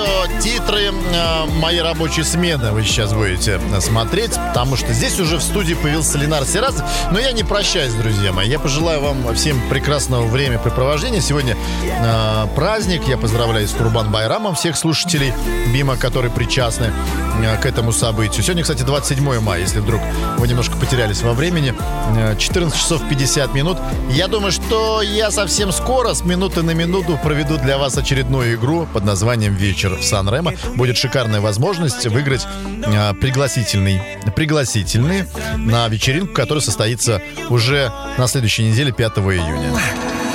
титры моей рабочей смены вы сейчас будете смотреть, потому что здесь уже в студии появился Ленар Сиразов. Но я не прощаюсь, друзья мои. Я пожелаю вам всем прекрасного времяпрепровождения. Сегодня праздник. Я поздравляю с Курбан-байрамом всех слушателей БИМа, которые причастны к этому событию. Сегодня, кстати, 27 мая, если вдруг вы немножко потерялись во времени. 14 часов 50 минут. Я думаю, что я совсем скоро, с минуты на минуту, проведу для вас очередную игру под названием «Вечер в Сан-Ремо». Будет шикарная возможность выиграть пригласительные на вечеринку, которая состоится уже на следующей неделе, 5 июня.